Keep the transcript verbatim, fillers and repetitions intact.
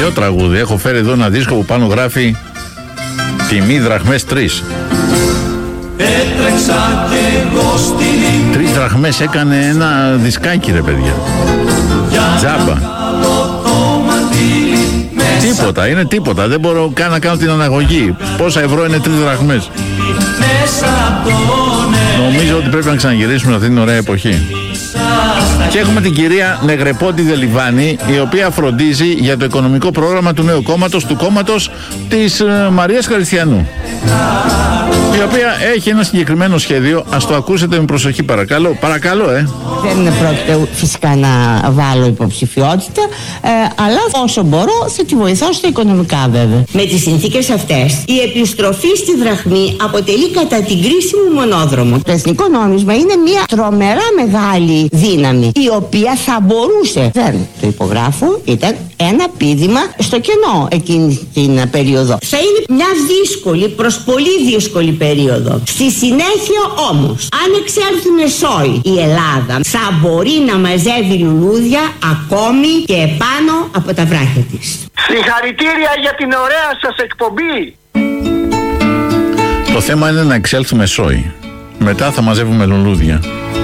παλιό τραγούδι. Έχω φέρει εδώ ένα δίσκο που πάνω γράφει τιμή δραχμές τρεις. Έτρεξα και εγώ στην Τρεις δραχμές έκανε ένα δισκάκι, ρε παιδιά. Τζάμπα. Τίποτα, είναι τίποτα. Δεν μπορώ καν να κάνω την αναγωγή. Πόσα ευρώ είναι τρεις δραχμές? Νομίζω ότι πρέπει να ξαναγυρίσουμε σε αυτήν την ωραία εποχή. Και έχουμε την κυρία Νεγρεπόντη Δελιβάνη, η οποία φροντίζει για το οικονομικό πρόγραμμα του νέου κόμματος, του κόμματος της ε, Μαρίας Χαριστιανού, η οποία έχει ένα συγκεκριμένο σχέδιο. Ας το ακούσετε με προσοχή, παρακαλώ. Παρακαλώ, ε. Δεν πρόκειται φυσικά να βάλω υποψηφιότητα, ε, αλλά όσο μπορώ θα τη βοηθώσω οικονομικά, βέβαια. Με τις συνθήκες αυτές, η επιστροφή στη δραχμή αποτελεί κατά την κρίση μου μονόδρομο. Το εθνικό νόμισμα είναι μια τρομερά μεγάλη δύναμη, η οποία θα μπορούσε, δεν το υπογράφω, ήταν ένα πήδημα στο κενό εκείνη την περίοδο. Θα είναι μια δύσκολη προς πολύ δύσκολη περίοδο. Στη συνέχεια όμως, αν εξέλθουμε σόι, η Ελλάδα θα μπορεί να μαζεύει λουλούδια ακόμη και επάνω από τα βράχια της. Συγχαρητήρια για την ωραία σας εκπομπή. Το θέμα είναι να εξέλθουμε σόι. Μετά θα μαζεύουμε λουλούδια.